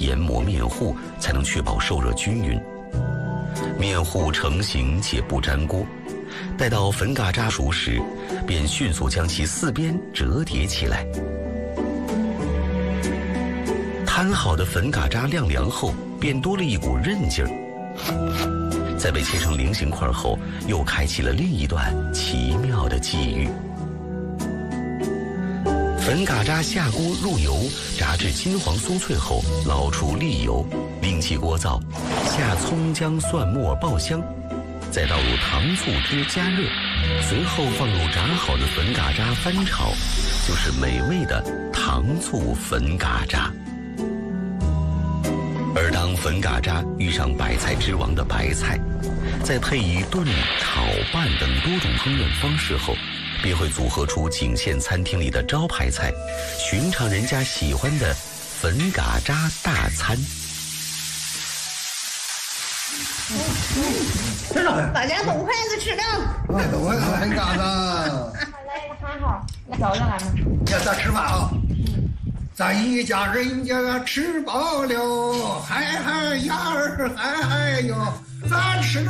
研磨面糊，才能确保受热均匀。面糊成型且不粘锅，待到粉嘎扎熟时，便迅速将其四边折叠起来。摊好的粉嘎扎晾凉后，便多了一股韧劲儿。在被切成菱形块后，又开启了另一段奇妙的际遇。粉嘎扎下锅入油，炸至金黄酥脆后，捞出沥油，另起锅灶，下葱姜蒜末爆香，再倒入糖醋汁加热，随后放入炸好的粉嘎扎翻炒，就是美味的糖醋粉嘎扎。而当粉嘎扎遇上白菜之王的白菜，再配以炖、炒、拌等多种烹饪方式后，便会组合出景县餐厅里的招牌菜，寻常人家喜欢的粉嘎扎大餐。 吃了，大家动筷子吃了。 动筷子粉嘎扎。 来一个憨好，找着俺们。 要咱吃饭啊！咱一家人家吃饱了，嗨嗨呀儿嗨嗨哟，咱吃。